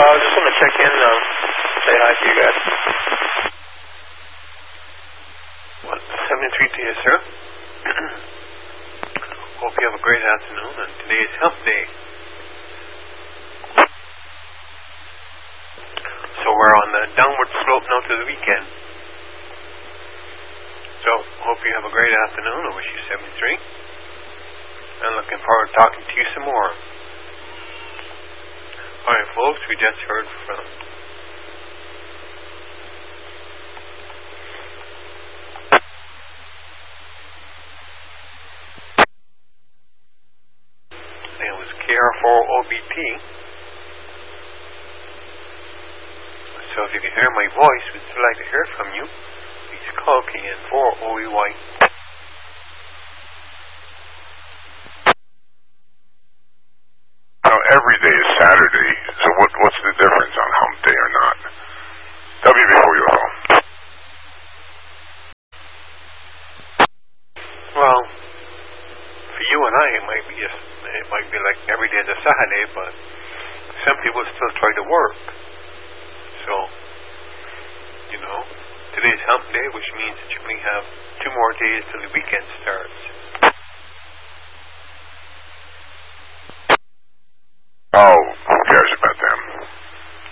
I just want to check in, say hi to you guys. 173 to you, sir. Hope you have a great afternoon, and today is Hump Day. So we're on the downward slope now to the weekend. So, hope you have a great afternoon. I wish you 73. And looking forward to talking to you some more. Alright folks, we just heard from it was KR4OBT. So if you can hear my voice, we'd like to hear from you. Please call KN4OEY. Every day is Saturday, so what's the difference on Hump Day or not? W before you go. Well, for you and I, it might be like every day is a Saturday, but some people still try to work. So, today's Hump Day, which means that you may have 2 more days till the weekend starts.